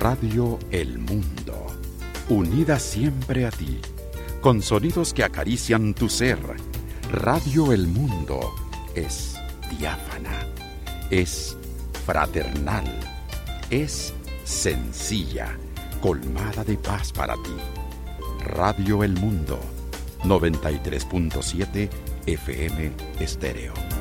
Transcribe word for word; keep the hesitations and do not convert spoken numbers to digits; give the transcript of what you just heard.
Radio El Mundo, unida siempre a ti, con sonidos que acarician tu ser. Radio El Mundo es diáfana, es fraternal, es sencilla, colmada de paz para ti. Radio El Mundo, noventa y tres punto siete F M Estéreo.